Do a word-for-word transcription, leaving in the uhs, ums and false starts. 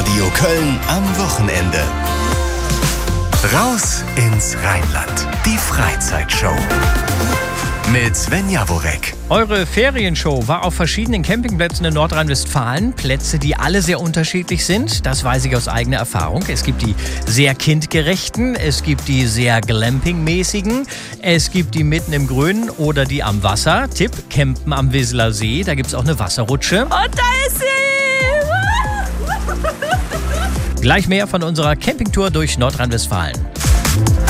Radio Köln am Wochenende. Raus ins Rheinland. Die Freizeitshow. Mit Sven Jaworek. Eure Ferienshow war auf verschiedenen Campingplätzen in Nordrhein-Westfalen. Plätze, die alle sehr unterschiedlich sind. Das weiß ich aus eigener Erfahrung. Es gibt die sehr kindgerechten, es gibt die sehr glampingmäßigen, es gibt die mitten im Grünen oder die am Wasser. Tipp, campen am Wisseler See, da gibt es auch eine Wasserrutsche. Und da ist sie! Gleich mehr von unserer Campingtour durch Nordrhein-Westfalen.